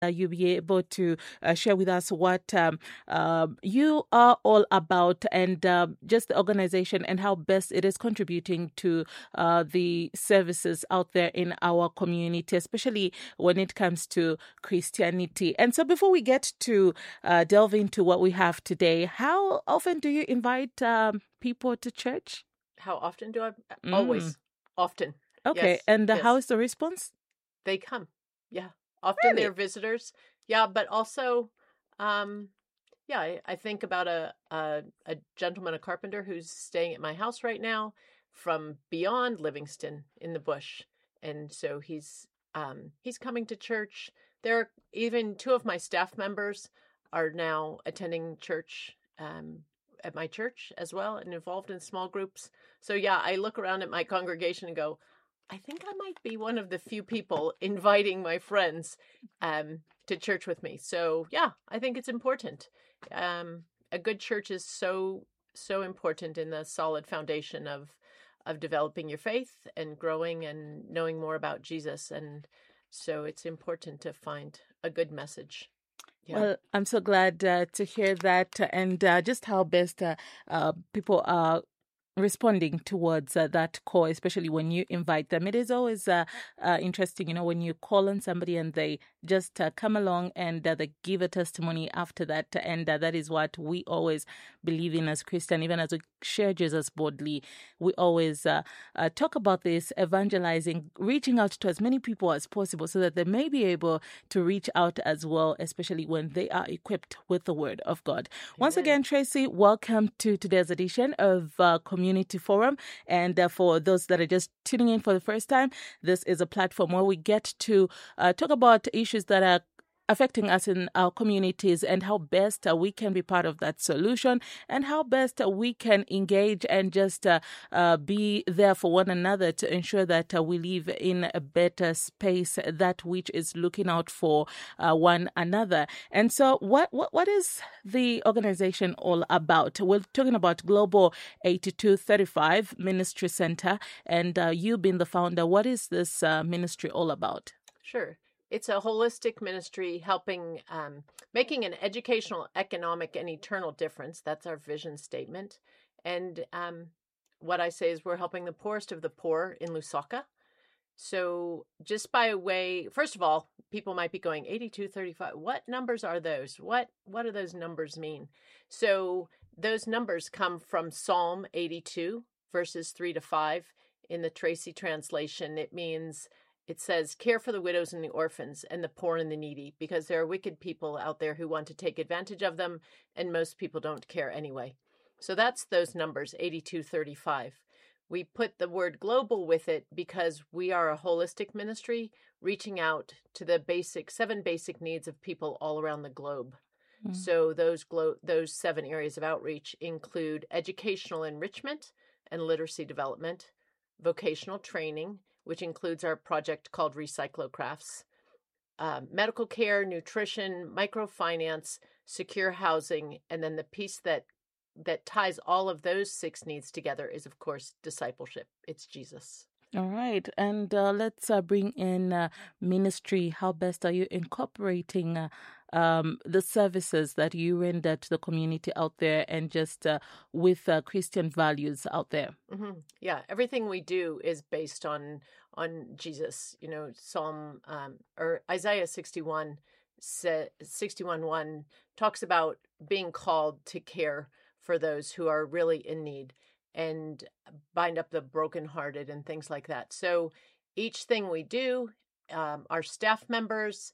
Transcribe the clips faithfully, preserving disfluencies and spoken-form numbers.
uh, you be able to uh, share with us what um, uh, you are all about and uh, just the organization and how best it is contributing to uh, the services out there in our community, especially when it comes to Christianity. And so before we get to uh, delve into what we have today, how often do you invite um, people to church? How often do I? Mm. Always. Often. Okay. Yes, And uh, yes. how is the response? They come. Yeah. Often Really? they're visitors. Yeah, but also, um, yeah, I, I think about a, a a gentleman, a carpenter who's staying at my house right now from beyond Livingston in the bush. And so he's um he's coming to church. There are even two of my staff members are now attending church um at my church as well and involved in small groups. So yeah, I look around at my congregation and go, I think I might be one of the few people inviting my friends um, to church with me. So yeah, I think it's important. Um, a good church is so so important in the solid foundation of of developing your faith and growing and knowing more about Jesus. And so it's important to find a good message. Yeah. Well, I'm so glad uh, to hear that uh, and uh, just how best uh, uh, people are responding towards uh, that call, especially when you invite them. It is always uh, uh, interesting, you know, when you call on somebody and they just uh, come along and uh, they give a testimony after that. And uh, that is what we always believe in as Christian, even as we share Jesus boldly. We always uh, uh, talk about this, evangelizing, reaching out to as many people as possible so that they may be able to reach out as well, especially when they are equipped with the word of God. Amen. Once again, Tracy, welcome to today's edition of uh, Community Forum. And uh, for those that are just tuning in for the first time, this is a platform where we get to uh, talk about issues that are affecting us in our communities and how best uh, we can be part of that solution and how best uh, we can engage and just uh, uh, be there for one another to ensure that uh, we live in a better space, that which is looking out for uh, one another. And so what, what what is the organization all about? We're talking about Global eighty-two thirty-five Ministry Center, and uh, you being the founder, what is this uh, ministry all about? Sure. It's a holistic ministry helping, um, making an educational, economic, and eternal difference. That's our vision statement. And um, what I say is we're helping the poorest of the poor in Lusaka. So just by way, first of all, people might be going eighty-two thirty-five. What numbers are those? What what do those numbers mean? So those numbers come from Psalm eighty-two, verses three to five. In the Tracy translation, it means, it says, care for the widows and the orphans and the poor and the needy, because there are wicked people out there who want to take advantage of them, and most people don't care anyway. So that's those numbers, eighty-two thirty-five. We put the word global with it because we are a holistic ministry reaching out to the basic, seven basic needs of people all around the globe. Mm. So those glo- those seven areas of outreach include educational enrichment and literacy development, vocational training, which includes our project called Recyclocrafts, uh, medical care, nutrition, microfinance, secure housing, and then the piece that that ties all of those six needs together is, of course, discipleship. It's Jesus. All right. And uh, let's uh, bring in uh, ministry. How best are you incorporating uh, um, the services that you render to the community out there and just uh, with uh, Christian values out there? Mm-hmm. Yeah, everything we do is based on on Jesus. You know, Psalm um, or Isaiah sixty-one, sixty-one one talks about being called to care for those who are really in need and bind up the brokenhearted and things like that. So each thing we do, um, our staff members,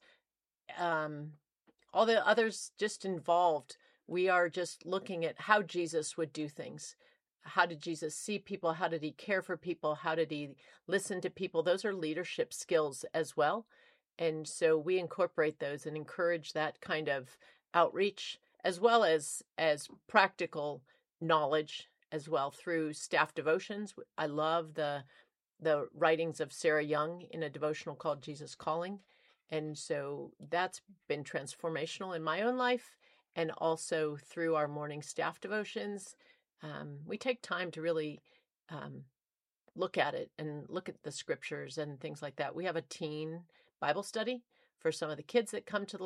um, all the others just involved, we are just looking at how Jesus would do things. How did Jesus see people? How did he care for people? How did he listen to people? Those are leadership skills as well. And so we incorporate those and encourage that kind of outreach, as well as as practical knowledge as well through staff devotions. I love the the writings of Sarah Young in a devotional called Jesus Calling. And so that's been transformational in my own life, and also through our morning staff devotions. Um, we take time to really um, look at it and look at the scriptures and things like that. We have a teen Bible study for for some of the kids that come to the